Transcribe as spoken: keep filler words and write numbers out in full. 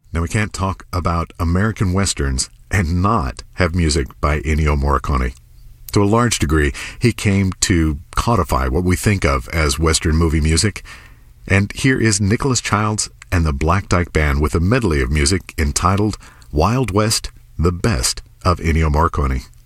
Now, we can't talk about American Westerns and not have music by Ennio Morricone. To a large degree, he came to codify what we think of as Western movie music. And here is Nicholas Childs and the Black Dyke Band with a medley of music entitled Wild West, the Best of Ennio Morricone.